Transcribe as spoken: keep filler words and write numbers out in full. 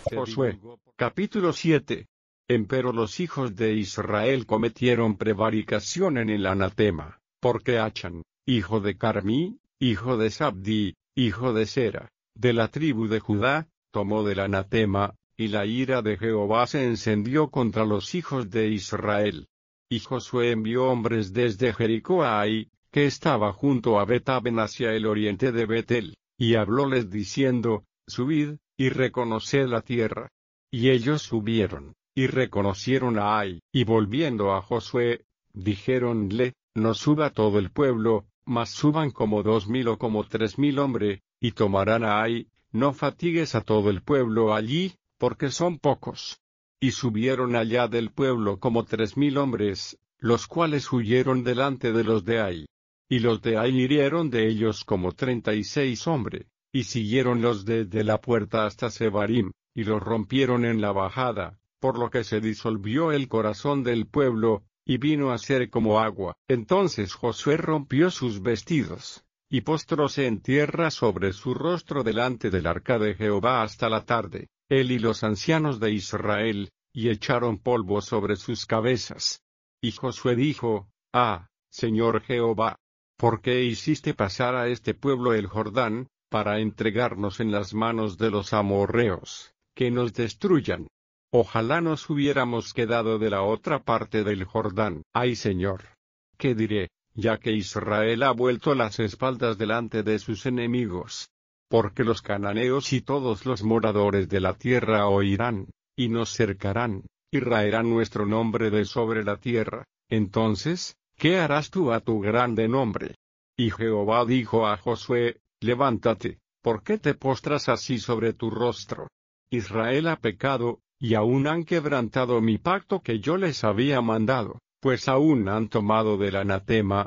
Josué, capítulo siete. Empero los hijos de Israel cometieron prevaricación en el anatema, porque Achan, hijo de Carmí, hijo de Sabdi, hijo de Sera, de la tribu de Judá, tomó del anatema, y la ira de Jehová se encendió contra los hijos de Israel. Y Josué envió hombres desde Jericó a Ai, que estaba junto a Bet-aven hacia el oriente de Betel, y hablóles diciendo, subid, y reconoced la tierra. Y ellos subieron, y reconocieron a Ai, y volviendo a Josué, dijéronle, no suba todo el pueblo, mas suban como dos mil o como tres mil hombres, y tomarán a Ai, no fatigues a todo el pueblo allí, porque son pocos. Y subieron allá del pueblo como tres mil hombres, los cuales huyeron delante de los de Ai. Y los de Ai hirieron de ellos como treinta y seis hombres, y siguieron los desde la puerta hasta Sebarim, y los rompieron en la bajada, por lo que se disolvió el corazón del pueblo, y vino a ser como agua. Entonces Josué rompió sus vestidos, y postróse en tierra sobre su rostro delante del arca de Jehová hasta la tarde, él y los ancianos de Israel, y echaron polvo sobre sus cabezas. Y Josué dijo, Ah, Señor Jehová, ¿por qué hiciste pasar a este pueblo el Jordán, para entregarnos en las manos de los amorreos, que nos destruyan? Ojalá nos hubiéramos quedado de la otra parte del Jordán. Ay Señor, ¿qué diré, ya que Israel ha vuelto las espaldas delante de sus enemigos? Porque los cananeos y todos los moradores de la tierra oirán, y nos cercarán, y raerán nuestro nombre de sobre la tierra. Entonces, ¿qué harás tú a tu grande nombre? Y Jehová dijo a Josué, levántate, ¿por qué te postras así sobre tu rostro? Israel ha pecado, y aún han quebrantado mi pacto que yo les había mandado, pues aún han tomado del anatema,